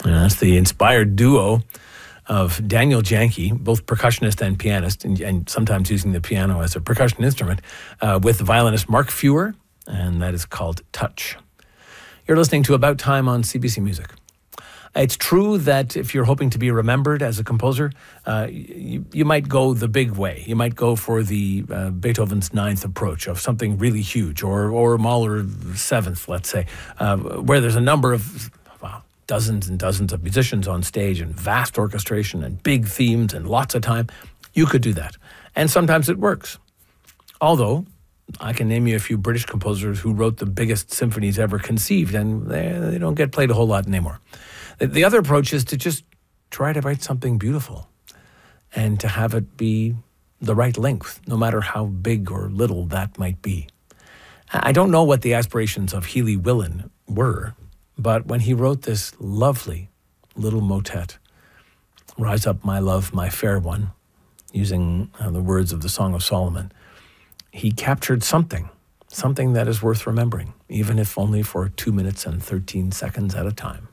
And that's the inspired duo of Daniel Janke, both percussionist and pianist, and sometimes using the piano as a percussion instrument, with violinist Mark Fewer, and that is called Touch. You're listening to About Time on CBC Music. It's true that if you're hoping to be remembered as a composer, you might go the big way. You might go for the Beethoven's Ninth approach of something really huge, or Mahler Seventh, let's say, where there's a number of dozens and dozens of musicians on stage and vast orchestration and big themes and lots of time. You could do that. And sometimes it works. Although, I can name you a few British composers who wrote the biggest symphonies ever conceived, and they don't get played a whole lot anymore. The other approach is to just try to write something beautiful and to have it be the right length, no matter how big or little that might be. I don't know what the aspirations of Healy Willan were, but when he wrote this lovely little motet, Rise Up, My Love, My Fair One, using the words of the Song of Solomon, he captured something that is worth remembering, even if only for 2 minutes and 13 seconds at a time.